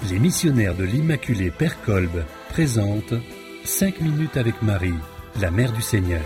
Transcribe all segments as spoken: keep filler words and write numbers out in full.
Les missionnaires de l'Immaculée Père Kolb présentent cinq minutes avec Marie, la Mère du Seigneur.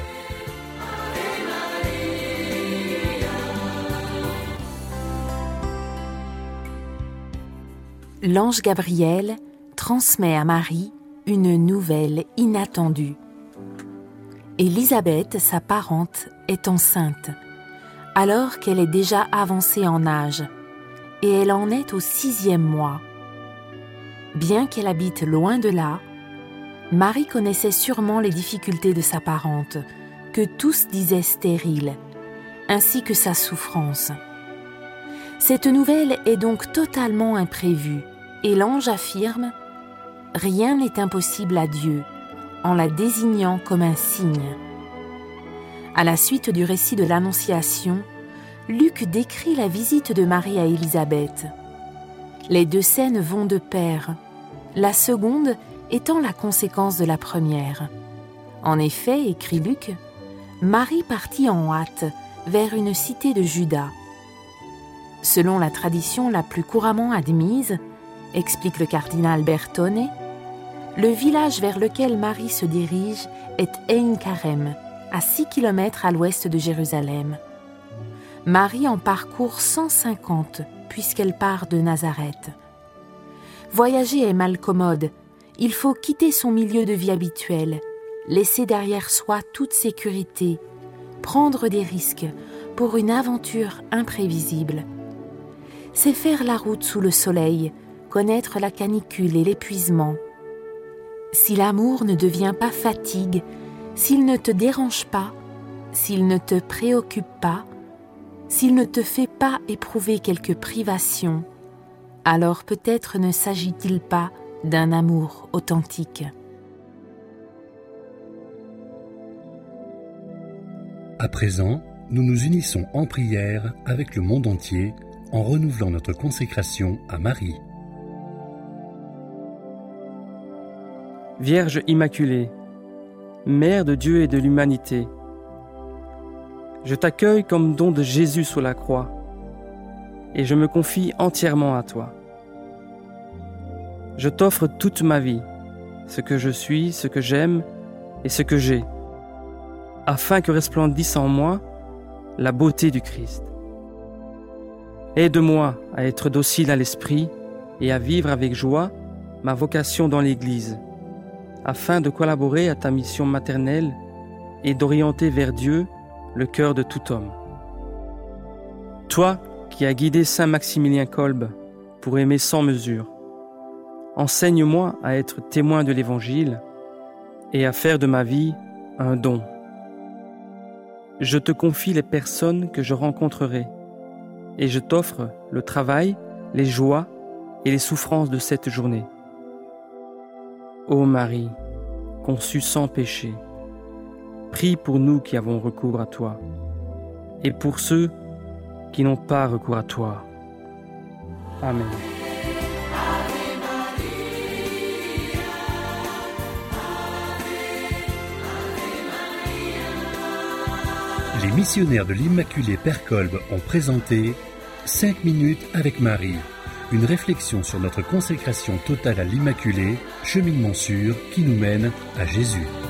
L'ange Gabriel transmet à Marie une nouvelle inattendue. Élisabeth, sa parente, est enceinte, alors qu'elle est déjà avancée en âge, et elle en est au sixième mois. Bien qu'elle habite loin de là, Marie connaissait sûrement les difficultés de sa parente, que tous disaient stériles, ainsi que sa souffrance. Cette nouvelle est donc totalement imprévue, et l'ange affirme « Rien n'est impossible à Dieu », en la désignant comme un signe. À la suite du récit de l'Annonciation, Luc décrit la visite de Marie à Élisabeth. Les deux scènes vont de pair, la seconde étant la conséquence de la première. En effet, écrit Luc, Marie partit en hâte vers une cité de Juda. Selon la tradition la plus couramment admise, explique le cardinal Bertone, le village vers lequel Marie se dirige est Ein Karem, à six kilomètres à l'ouest de Jérusalem. Marie en parcourt cent cinquante puisqu'elle part de Nazareth. Voyager est mal commode, il faut quitter son milieu de vie habituel, laisser derrière soi toute sécurité, prendre des risques pour une aventure imprévisible. C'est faire la route sous le soleil, connaître la canicule et l'épuisement. Si l'amour ne devient pas fatigue, s'il ne te dérange pas, s'il ne te préoccupe pas, s'il ne te fait pas éprouver quelques privations, alors peut-être ne s'agit-il pas d'un amour authentique. À présent, nous nous unissons en prière avec le monde entier en renouvelant notre consécration à Marie. Vierge Immaculée, Mère de Dieu et de l'humanité, je t'accueille comme don de Jésus sur la croix et je me confie entièrement à toi. Je t'offre toute ma vie, ce que je suis, ce que j'aime et ce que j'ai, afin que resplendisse en moi la beauté du Christ. Aide-moi à être docile à l'esprit et à vivre avec joie ma vocation dans l'Église, afin de collaborer à ta mission maternelle et d'orienter vers Dieu le cœur de tout homme. Toi qui as guidé saint Maximilien Kolb pour aimer sans mesure, enseigne-moi à être témoin de l'Évangile et à faire de ma vie un don. Je te confie les personnes que je rencontrerai et je t'offre le travail, les joies et les souffrances de cette journée. Ô Marie, conçue sans péché, prie pour nous qui avons recours à toi et pour ceux qui n'ont pas recours à toi. Amen. Les missionnaires de l'Immaculée Père Kolb ont présenté cinq minutes avec Marie, une réflexion sur notre consécration totale à l'Immaculée, cheminement sûr qui nous mène à Jésus.